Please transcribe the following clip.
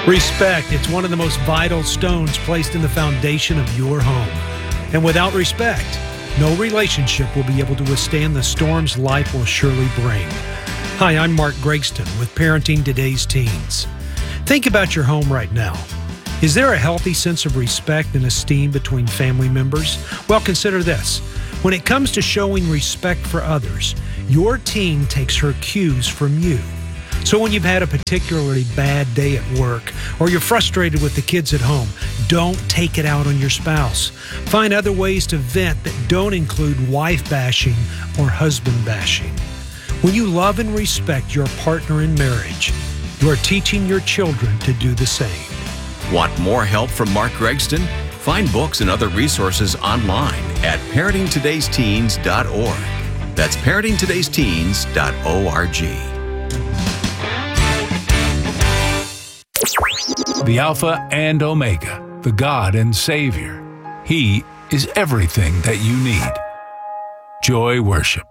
Respect, it's one of the most vital stones placed in the foundation of your home. And without respect, no relationship will be able to withstand the storms life will surely bring. Hi, I'm Mark Gregston with Parenting Today's Teens. Think about your home right now. Is there a healthy sense of respect and esteem between family members? Well, consider this. When it comes to showing respect for others, your teen takes her cues from you. So when you've had a particularly bad day at work or you're frustrated with the kids at home, don't take it out on your spouse. Find other ways to vent that don't include wife bashing or husband bashing. When you love and respect your partner in marriage, you are teaching your children to do the same. Want more help from Mark Gregston? Find books and other resources online at parentingtodaysteens.org. That's parentingtodaysteens.org. The Alpha and Omega, the God and Savior. He is everything that you need. Joy Worship.